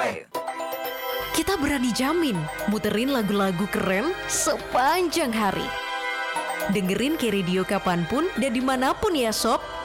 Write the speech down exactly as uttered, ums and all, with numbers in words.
Spotify. Kita berani jamin muterin lagu-lagu keren sepanjang hari. Dengerin K-Radio kapanpun dan dimanapun ya sob.